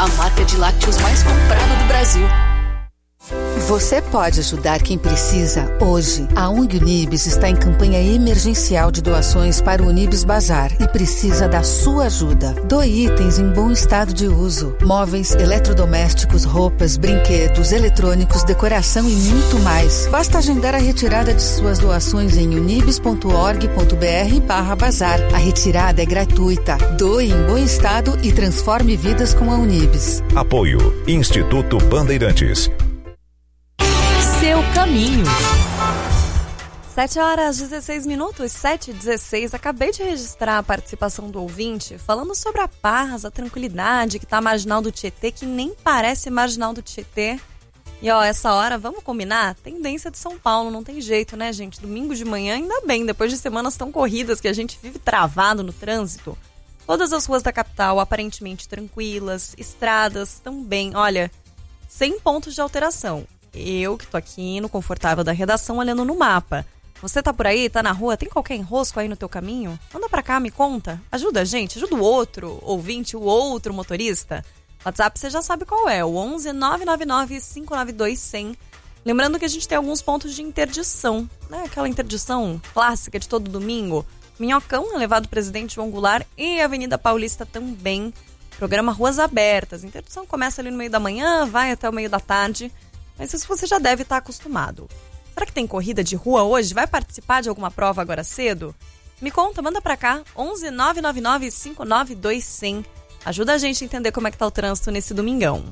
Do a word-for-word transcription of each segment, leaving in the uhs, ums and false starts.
a marca de lácteos mais comprada do Brasil. Você pode ajudar quem precisa hoje. A O N G Unibis está em campanha emergencial de doações para o Unibis Bazar e precisa da sua ajuda. Doe itens em bom estado de uso. Móveis, eletrodomésticos, roupas, brinquedos, eletrônicos, decoração e muito mais. Basta agendar a retirada de suas doações em unibis.org.br barra bazar. A retirada é gratuita. Doe em bom estado e transforme vidas com a Unibis. Apoio Instituto Bandeirantes. Seu caminho. sete horas e dezesseis minutos, sete e dezesseis. Acabei de registrar a participação do ouvinte falando sobre a paz, a tranquilidade que tá a Marginal do Tietê, que nem parece Marginal do Tietê. E ó, essa hora, vamos combinar? Tendência de São Paulo, não tem jeito, né, gente? Domingo de manhã, ainda bem, depois de semanas tão corridas que a gente vive travado no trânsito. Todas as ruas da capital aparentemente tranquilas, estradas também, olha, sem pontos de alteração. Eu que tô aqui no confortável da redação olhando no mapa. Você tá por aí, tá na rua, tem qualquer enrosco aí no teu caminho? Manda pra cá, me conta. Ajuda a gente, ajuda o outro ouvinte, o outro motorista. WhatsApp você já sabe qual é, o onze nove nove nove cinco nove dois zero zero. Lembrando que a gente tem alguns pontos de interdição, né? Aquela interdição clássica de todo domingo. Minhocão, Elevado Presidente João Goulart e Avenida Paulista também. Programa Ruas Abertas. A interdição começa ali no meio da manhã, vai até o meio da tarde. Mas isso você já deve estar acostumado. Será que tem corrida de rua hoje? Vai participar de alguma prova agora cedo? Me conta, manda pra cá, onze nove nove nove cinco nove dois zero zero. Ajuda a gente a entender como é que tá o trânsito nesse domingão.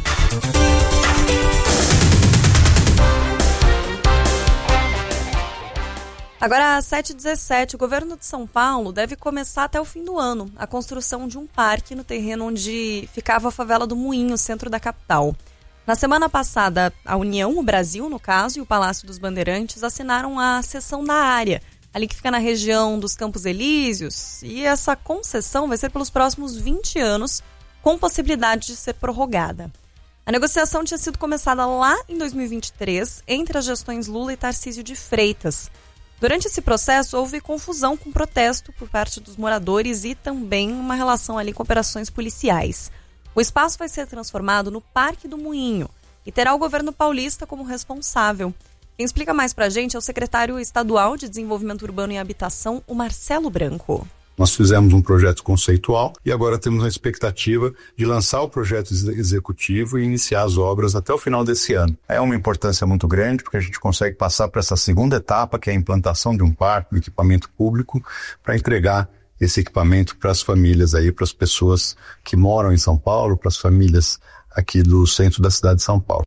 Agora, às sete e dezessete, o governo de São Paulo deve começar até o fim do ano a construção de um parque no terreno onde ficava a favela do Moinho, centro da capital. Na semana passada, a União, o Brasil, no caso, e o Palácio dos Bandeirantes assinaram a cessão da área, ali que fica na região dos Campos Elíseos, e essa concessão vai ser pelos próximos vinte anos, com possibilidade de ser prorrogada. A negociação tinha sido começada lá em dois mil e vinte e três, entre as gestões Lula e Tarcísio de Freitas. Durante esse processo, houve confusão com protesto por parte dos moradores e também uma relação ali com operações policiais. O espaço vai ser transformado no Parque do Moinho e terá o governo paulista como responsável. Quem explica mais pra gente é o secretário estadual de Desenvolvimento Urbano e Habitação, o Marcelo Branco. Nós fizemos um projeto conceitual e agora temos a expectativa de lançar o projeto executivo e iniciar as obras até o final desse ano. É uma importância muito grande porque a gente consegue passar para essa segunda etapa, que é a implantação de um parque, um equipamento público, para entregar esse equipamento para as famílias aí, para as pessoas que moram em São Paulo, para as famílias aqui do centro da cidade de São Paulo.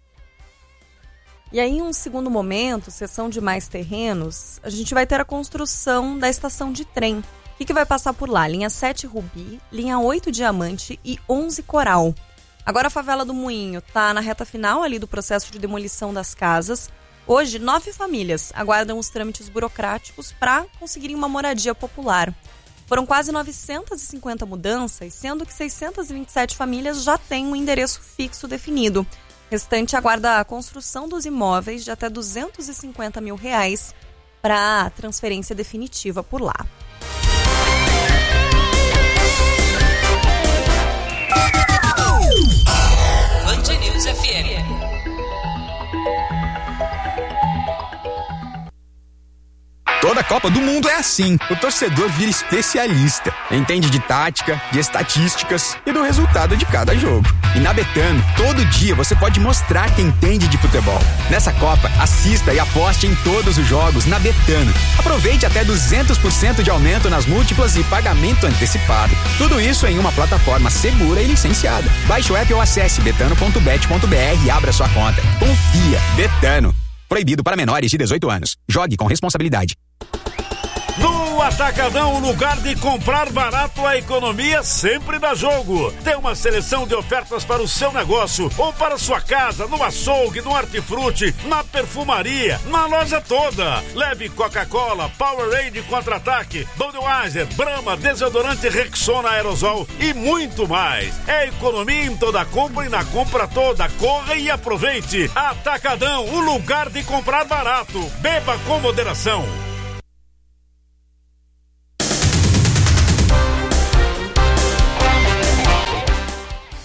E aí, em um segundo momento, cessão de mais terrenos, a gente vai ter a construção da estação de trem. O que, que vai passar por lá? Linha sete Rubi, linha oito Diamante e onze Coral. Agora a favela do Moinho está na reta final ali do processo de demolição das casas. Hoje, nove famílias aguardam os trâmites burocráticos para conseguirem uma moradia popular. Foram quase novecentas e cinquenta mudanças, sendo que seiscentas e vinte e sete famílias já têm um endereço fixo definido. O restante aguarda a construção dos imóveis de até duzentos e cinquenta mil reais para transferência definitiva por lá. Band News F M. Toda Copa do Mundo é assim. O torcedor vira especialista. Entende de tática, de estatísticas e do resultado de cada jogo. E na Betano, todo dia você pode mostrar que entende de futebol. Nessa Copa, assista e aposte em todos os jogos na Betano. Aproveite até duzentos por cento de aumento nas múltiplas e pagamento antecipado. Tudo isso em uma plataforma segura e licenciada. Baixe o app ou acesse betano ponto bet ponto b r e abra sua conta. Confia. Betano. Proibido para menores de dezoito anos. Jogue com responsabilidade. No Atacadão, o lugar de comprar barato, a economia sempre dá jogo. Tem uma seleção de ofertas para o seu negócio ou para sua casa, no açougue, no hortifruti, na perfumaria, na loja toda. Leve Coca-Cola, Powerade Contra-Ataque, Budweiser, Brahma, desodorante Rexona Aerosol e muito mais. É economia em toda compra e na compra toda. Corra e aproveite. Atacadão, o lugar de comprar barato. Beba com moderação.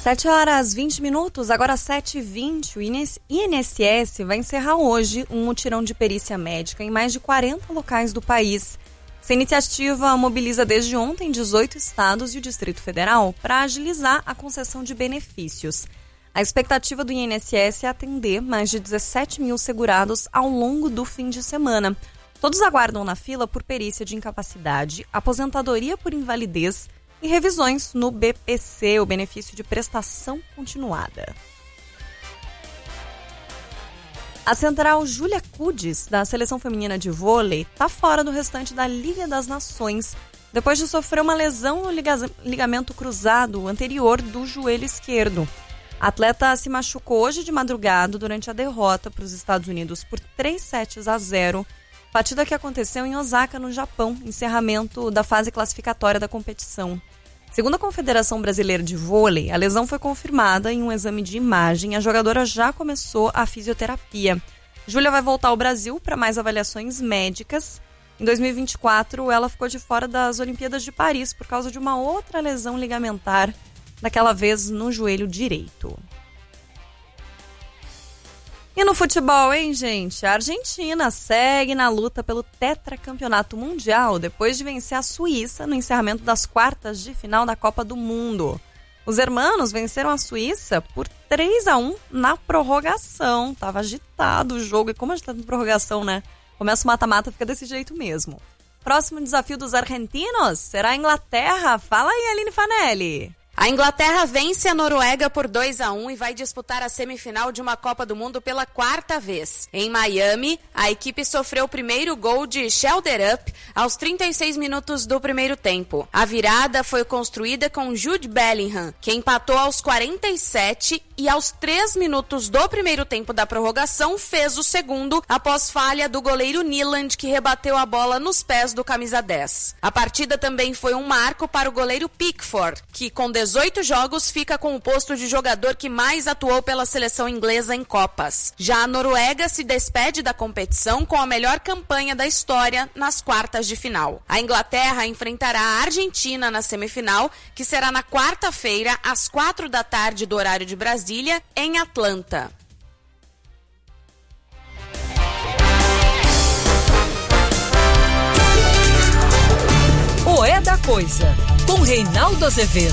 sete horas e vinte minutos, agora sete e vinte, o I N S S vai encerrar hoje um mutirão de perícia médica em mais de quarenta locais do país. Essa iniciativa mobiliza desde ontem dezoito estados e o Distrito Federal para agilizar a concessão de benefícios. A expectativa do I N S S é atender mais de dezessete mil segurados ao longo do fim de semana. Todos aguardam na fila por perícia de incapacidade, aposentadoria por invalidez e revisões no B P C, o benefício de prestação continuada. A central Júlia Cudes, da seleção feminina de vôlei, está fora do restante da Liga das Nações, depois de sofrer uma lesão no ligamento cruzado anterior do joelho esquerdo. A atleta se machucou hoje de madrugada durante a derrota para os Estados Unidos por três sets a zero, partida que aconteceu em Osaka, no Japão, encerramento da fase classificatória da competição. Segundo a Confederação Brasileira de Vôlei, a lesão foi confirmada em um exame de imagem e a jogadora já começou a fisioterapia. Júlia vai voltar ao Brasil para mais avaliações médicas. Em dois mil e vinte e quatro, ela ficou de fora das Olimpíadas de Paris por causa de uma outra lesão ligamentar, daquela vez no joelho direito. E no futebol, hein, gente? A Argentina segue na luta pelo tetracampeonato mundial depois de vencer a Suíça no encerramento das quartas de final da Copa do Mundo. Os hermanos venceram a Suíça por três a um na prorrogação. Tava agitado o jogo. E como a gente tá na prorrogação, né? Começa o mata-mata, fica desse jeito mesmo. Próximo desafio dos argentinos será a Inglaterra. Fala aí, Aline Fanelli. A Inglaterra vence a Noruega por dois a um e vai disputar a semifinal de uma Copa do Mundo pela quarta vez. Em Miami, a equipe sofreu o primeiro gol de Schelderup aos trinta e seis minutos do primeiro tempo. A virada foi construída com Jude Bellingham, que empatou aos quarenta e sete e aos três minutos do primeiro tempo da prorrogação fez o segundo após falha do goleiro Nyland, que rebateu a bola nos pés do camisa dez. A partida também foi um marco para o goleiro Pickford, que com dezoito jogos fica com o posto de jogador que mais atuou pela seleção inglesa em Copas. Já a Noruega se despede da competição com a melhor campanha da história nas quartas de final. A Inglaterra enfrentará a Argentina na semifinal, que será na quarta-feira, às quatro da tarde do horário de Brasília, em Atlanta. O É da Coisa, com Reinaldo Azevedo.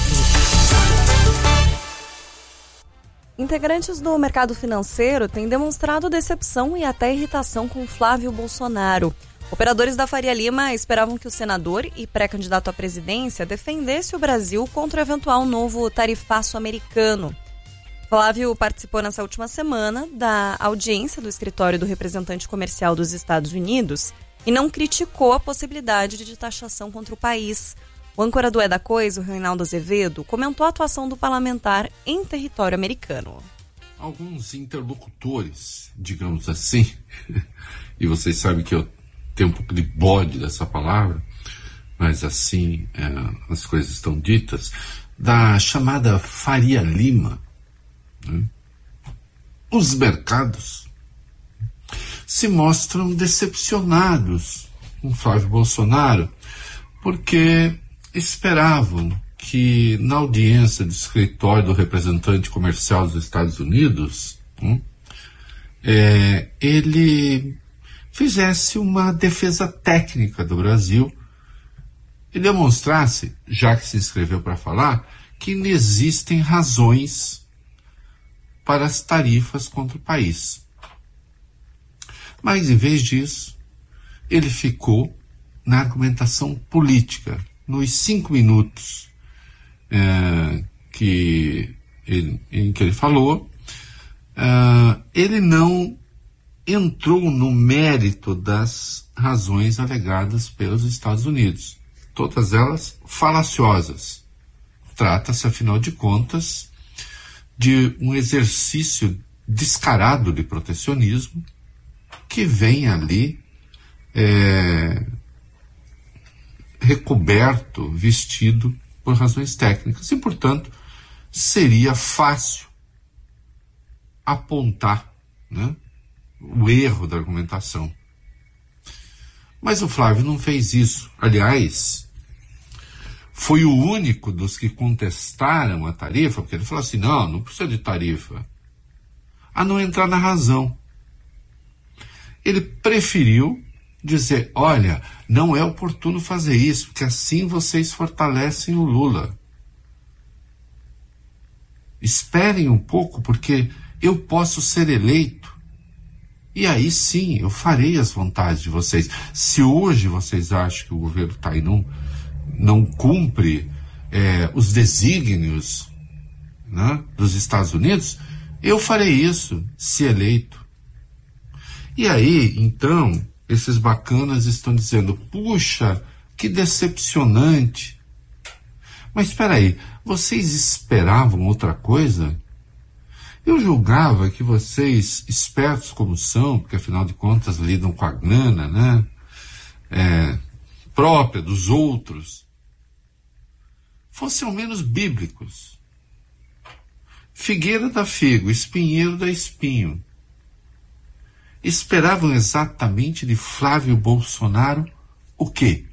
Integrantes do mercado financeiro têm demonstrado decepção e até irritação com Flávio Bolsonaro. Operadores da Faria Lima esperavam que o senador e pré-candidato à presidência defendesse o Brasil contra o eventual novo tarifaço americano. Flávio participou nessa última semana da audiência do escritório do representante comercial dos Estados Unidos e não criticou a possibilidade de taxação contra o país. O âncora do É da Coisa, o Reinaldo Azevedo, comentou a atuação do parlamentar em território americano. Alguns interlocutores, digamos assim, e vocês sabem que eu tenho um pouco de bode dessa palavra, mas assim é, as coisas estão ditas, da chamada Faria Lima, né? Os mercados se mostram decepcionados com Flávio Bolsonaro, porque esperavam que na audiência do escritório do representante comercial dos Estados Unidos, hum, é, ele fizesse uma defesa técnica do Brasil e demonstrasse, já que se inscreveu para falar, que não existem razões para as tarifas contra o país. Mas, em vez disso, ele ficou na argumentação política. Nos cinco minutos é, que ele, em que ele falou, uh, ele não entrou no mérito das razões alegadas pelos Estados Unidos. Todas elas falaciosas. Trata-se, afinal de contas, de um exercício descarado de protecionismo que vem ali é, recoberto, vestido por razões técnicas e, portanto, seria fácil apontar, né, o erro da argumentação. Mas o Flávio não fez isso. Aliás, foi o único dos que contestaram a tarifa, porque ele falou assim, não, não precisa de tarifa, a não entrar na razão. Ele preferiu dizer, olha, não é oportuno fazer isso, porque assim vocês fortalecem o Lula. Esperem um pouco, porque eu posso ser eleito. E aí sim, eu farei as vontades de vocês. Se hoje vocês acham que o governo está aí não, não cumpre é, os desígnios, né, dos Estados Unidos, eu farei isso, se eleito. E aí, então, esses bacanas estão dizendo, puxa, que decepcionante. Mas espera aí, vocês esperavam outra coisa? Eu julgava que vocês, espertos como são, porque afinal de contas lidam com a grana, né, é, própria dos outros, fossem ao menos bíblicos. Figueira dá figo, espinheiro dá espinho. Esperavam exatamente de Flávio Bolsonaro o quê?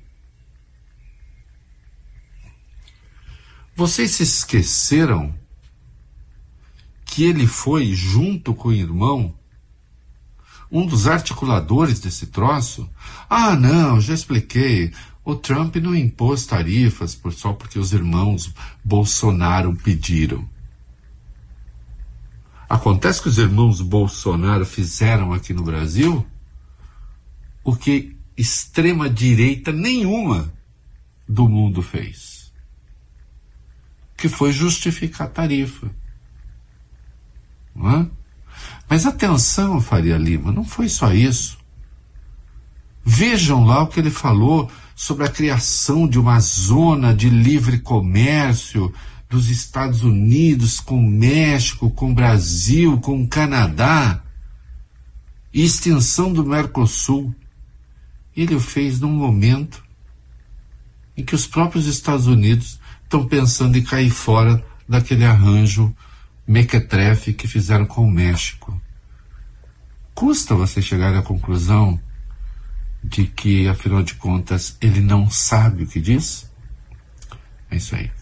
Vocês se esqueceram que ele foi, junto com o irmão, um dos articuladores desse troço? Ah, não, já expliquei. O Trump não impôs tarifas por só porque os irmãos Bolsonaro pediram. Acontece que os irmãos Bolsonaro fizeram aqui no Brasil o que extrema-direita nenhuma do mundo fez, que foi justificar a tarifa. Não é? Mas atenção, Faria Lima, não foi só isso. Vejam lá o que ele falou sobre a criação de uma zona de livre comércio dos Estados Unidos com o México, com o Brasil, com o Canadá, e extensão do Mercosul. Ele o fez num momento em que os próprios Estados Unidos estão pensando em cair fora daquele arranjo mequetrefe que fizeram com o México. Custa você chegar à conclusão de que, afinal de contas, ele não sabe o que diz? É isso aí.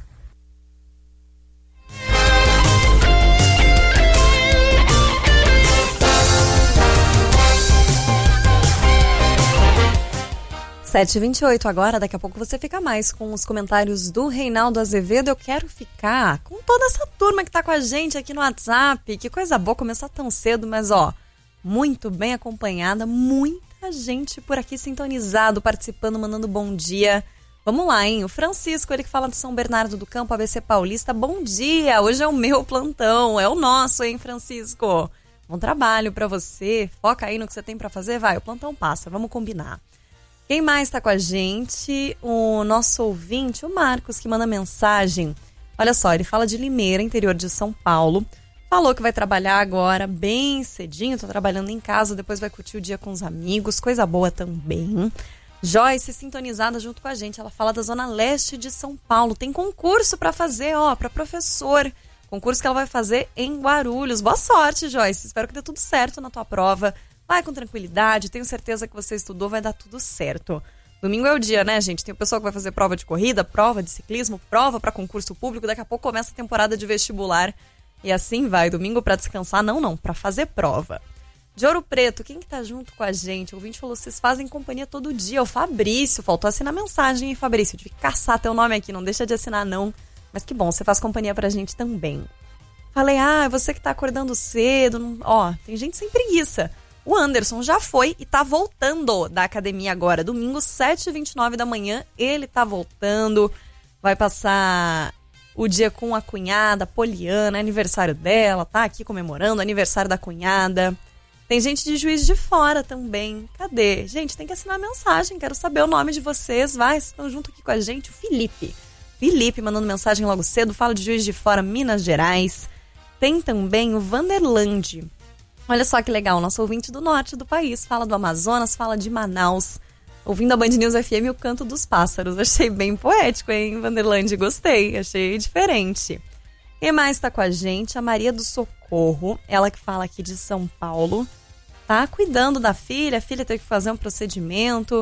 sete e vinte e oito agora, daqui a pouco você fica mais com os comentários do Reinaldo Azevedo. Eu quero ficar com toda essa turma que tá com a gente aqui no WhatsApp. Que coisa boa começar tão cedo, mas ó, muito bem acompanhada, muita gente por aqui sintonizado, participando, mandando bom dia. Vamos lá, hein? O Francisco, ele que fala de São Bernardo do Campo, A B C Paulista. Bom dia, hoje é o meu plantão, é o nosso, hein, Francisco? Bom trabalho pra você, foca aí no que você tem pra fazer, vai, o plantão passa, vamos combinar. Quem mais está com a gente? O nosso ouvinte, o Marcos, que manda mensagem. Olha só, ele fala de Limeira, interior de São Paulo. Falou que vai trabalhar agora bem cedinho, tô trabalhando em casa, depois vai curtir o dia com os amigos, coisa boa também. Joyce, sintonizada junto com a gente, ela fala da Zona Leste de São Paulo. Tem concurso para fazer, ó, para professor. Concurso que ela vai fazer em Guarulhos. Boa sorte, Joyce, espero que dê tudo certo na tua prova. Vai com tranquilidade, tenho certeza que você estudou, vai dar tudo certo. Domingo é o dia, né, gente? Tem o pessoal que vai fazer prova de corrida, prova de ciclismo, prova para concurso público. Daqui a pouco começa a temporada de vestibular. E assim vai, domingo para descansar, não, não, para fazer prova. De Ouro Preto, quem que tá junto com a gente? O ouvinte falou, vocês fazem companhia todo dia. O Fabrício, faltou assinar mensagem, hein, Fabrício? Eu tive que caçar teu nome aqui, não deixa de assinar, não. Mas que bom, você faz companhia pra gente também. Falei, ah, é você que tá acordando cedo. Não... Ó, tem gente sem preguiça. O Anderson já foi e tá voltando da academia agora. Domingo, sete e vinte e nove da manhã, ele tá voltando. Vai passar o dia com a cunhada, Poliana, é aniversário dela, tá aqui comemorando, aniversário da cunhada. Tem gente de Juiz de Fora também. Cadê? Gente, tem que assinar a mensagem, quero saber o nome de vocês. Vai, estão junto aqui com a gente. O Felipe. Felipe mandando mensagem logo cedo, fala de Juiz de Fora, Minas Gerais. Tem também o Vanderlande. Olha só que legal, nosso ouvinte do norte do país, fala do Amazonas, fala de Manaus. Ouvindo a Band News F M, o canto dos pássaros. Achei bem poético, hein, Vanderlande? Gostei, achei diferente. Quem mais está com a gente? A Maria do Socorro, ela que fala aqui de São Paulo. Tá cuidando da filha, a filha teve que fazer um procedimento.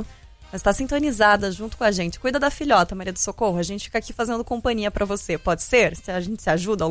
Mas tá sintonizada junto com a gente. Cuida da filhota, Maria do Socorro. A gente fica aqui fazendo companhia pra você. Pode ser? Se a gente se ajuda